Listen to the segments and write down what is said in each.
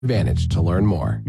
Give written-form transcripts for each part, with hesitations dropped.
Advantage to learn more.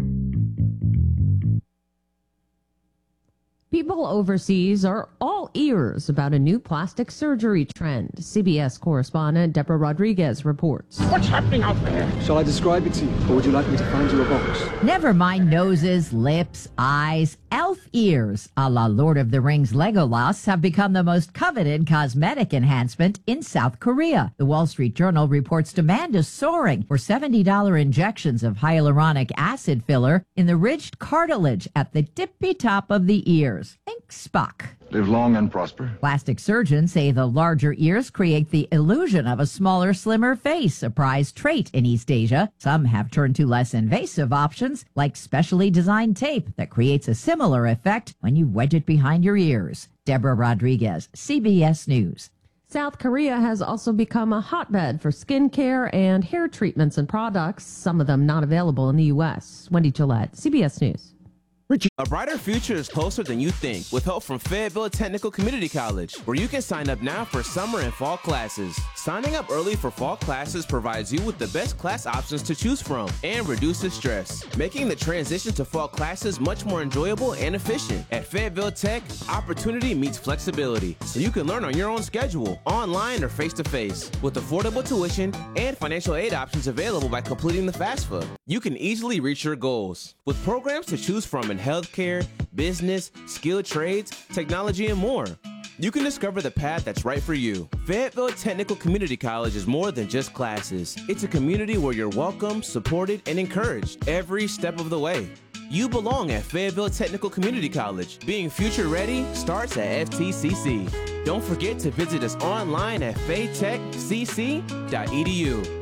People overseas are all ears about a new plastic surgery trend. CBS correspondent Deborah Rodriguez reports. What's happening out there? Shall I describe it to you, or would you like me to find you a box? Never mind noses, lips, eyes, elf ears, a la Lord of the Rings Legolas, have become the most coveted cosmetic enhancement in South Korea. The Wall Street Journal reports demand is soaring for $70 injections of hyaluronic acid filler in the ridged cartilage at the tippy top of the ears. Think Spock. Live long and prosper. Plastic surgeons say the larger ears create the illusion of a smaller, slimmer face, a prized trait in East Asia. Some have turned to less invasive options, like specially designed tape that creates a similar effect when you wedge it behind your ears. Deborah Rodriguez, CBS News. South Korea has also become a hotbed for skincare and hair treatments and products, some of them not available in the U.S. Wendy Gillette, CBS News. A brighter future is closer than you think with help from Fayetteville Technical Community College, where you can sign up now for summer and fall classes. Signing up early for fall classes provides you with the best class options to choose from and reduces stress, making the transition to fall classes much more enjoyable and efficient. At Fayetteville Tech, opportunity meets flexibility, so you can learn on your own schedule, online or face-to-face, with affordable tuition and financial aid options available by completing the FAFSA. You can easily reach your goals. With programs to choose from in healthcare, business, skilled trades, technology, and more. You can discover the path that's right for you. Fayetteville Technical Community College is more than just classes. It's a community where you're welcome, supported, and encouraged every step of the way. You belong at Fayetteville Technical Community College. Being future ready starts at FTCC. Don't forget to visit us online at faytechcc.edu.